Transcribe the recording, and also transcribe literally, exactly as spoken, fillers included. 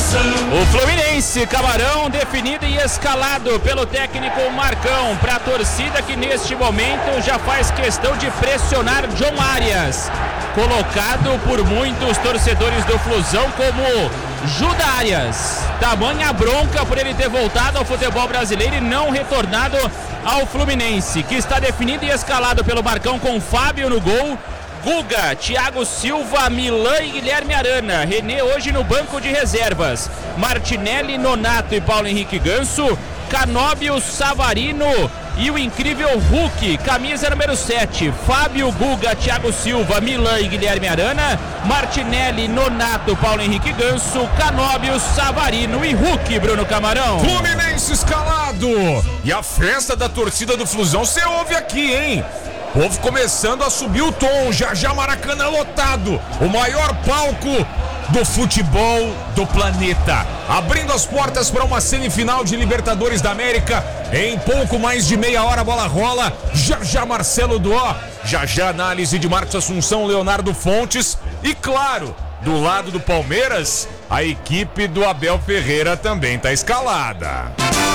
O Fluminense, Camarão, definido e escalado pelo técnico Marcão, para a torcida que neste momento já faz questão de pressionar John Arias, colocado por muitos torcedores do Flusão como Juda Arias. Tamanha bronca por ele ter voltado ao futebol brasileiro e não retornado ao Fluminense, que está definido e escalado pelo Marcão com Fábio no gol, Guga, Thiago Silva, Milan e Guilherme Arana. René hoje no banco de reservas. Martinelli, Nonato e Paulo Henrique Ganso. Canóbio, Savarino e o incrível Hulk, camisa número sete. Fábio, Guga, Thiago Silva, Milan e Guilherme Arana. Martinelli, Nonato, Paulo Henrique Ganso. Canóbio, Savarino e Hulk, Bruno Camarão. Fluminense escalado. E a festa da torcida do Flusão você ouve aqui, hein? O povo começando a subir o tom, já já Maracanã lotado, o maior palco do futebol do planeta, abrindo as portas para uma semifinal de Libertadores da América. Em pouco mais de meia hora a bola rola, já já Marcelo Duó, já já análise de Marcos Assunção, Leonardo Fontes e claro, do lado do Palmeiras, a equipe do Abel Ferreira também tá escalada.